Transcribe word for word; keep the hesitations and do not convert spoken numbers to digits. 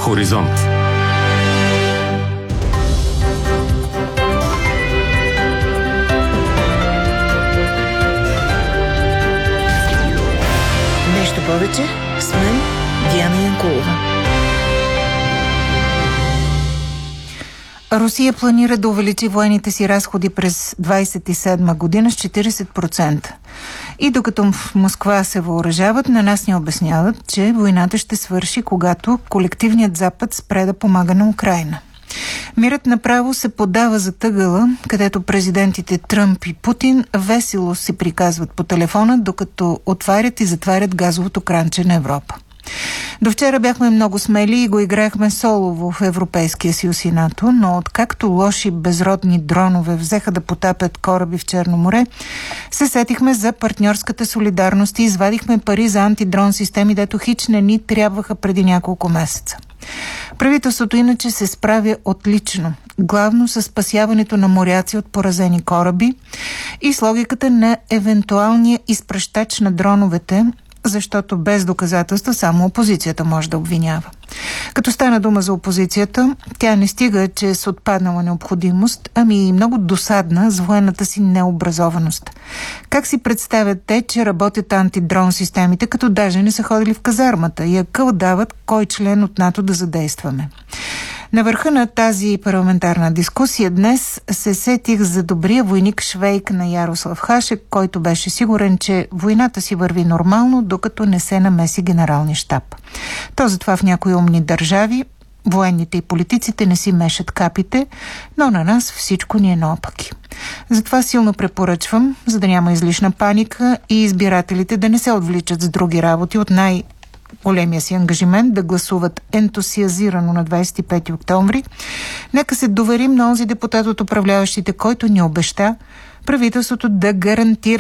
Хоризонт. Нещо повече с мен, Диана Янкулова. Русия планира да увеличи военните си разходи през двадесет и седма година с четиридесет процента. И докато в Москва се въоръжават, на нас ни обясняват, че войната ще свърши, когато колективният Запад спре да помага на Украйна. Мирът направо се подава за тъгъла, където президентите Тръмп и Путин весело си приказват по телефона, докато отварят и затварят газовото кранче на Европа. До вчера бяхме много смели и го играехме солово в Европейския съюз и НАТО, но откакто лоши безродни дронове взеха да потапят кораби в Черно море, се сетихме за партньорската солидарност и извадихме пари за антидрон системи, дето хич не ни трябваха преди няколко месеца. Правителството иначе се справя отлично, главно с спасяването на моряци от поразени кораби и с логиката на евентуалния изпращач на дроновете, защото без доказателства само опозицията може да обвинява. Като стана дума за опозицията, тя не стига, че е с отпаднала необходимост, ами и много досадна с военната си необразованост. Как си представят те, че работят антидрон системите, като даже не са ходили в казармата и акъл дават кой член от НАТО да задействаме? На върха на тази парламентарна дискусия днес се сетих за добрия войник Швейк на Ярослав Хашек, който беше сигурен, че войната си върви нормално, докато не се намеси генералния щаб. То затова в някои умни държави военните и политиците не си мешат капите, но на нас всичко ни е наопаки. Затова силно препоръчвам, за да няма излишна паника и избирателите да не се отвличат с други работи от най- големия си ангажимент да гласуват ентусиазирано на двадесет и пети октомври. Нека се доверим на онзи депутат от управляващите, който ни обеща правителството да гарантира